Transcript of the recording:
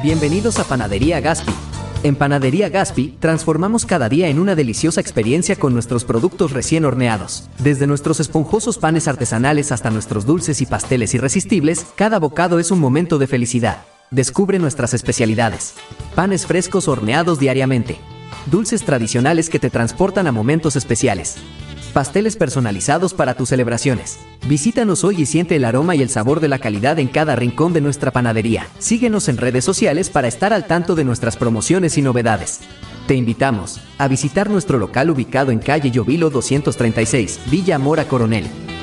Bienvenidos a Panadería Gaspi. En Panadería Gaspi, transformamos cada día en una deliciosa experiencia con nuestros productos recién horneados. Desde nuestros esponjosos panes artesanales hasta nuestros dulces y pasteles irresistibles, cada bocado es un momento de felicidad. Descubre nuestras especialidades. Panes frescos horneados diariamente. Dulces tradicionales que te transportan a momentos especiales. Pasteles personalizados para tus celebraciones. Visítanos hoy y siente el aroma y el sabor de la calidad en cada rincón de nuestra panadería. Síguenos en redes sociales para estar al tanto de nuestras promociones y novedades. Te invitamos a visitar nuestro local ubicado en calle Llovilo 236, Villa Mora Coronel.